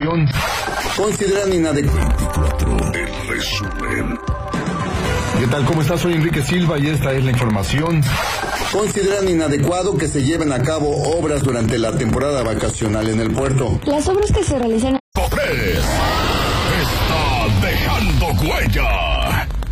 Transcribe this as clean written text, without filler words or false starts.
información. Consideran inadecuado. El resumen. ¿Qué tal? ¿Cómo estás? Soy Enrique Silva y esta es la información. Consideran inadecuado que se lleven a cabo obras durante la temporada vacacional en el puerto. Las obras que se realizan... ¡Copés! ¡Está dejando huella!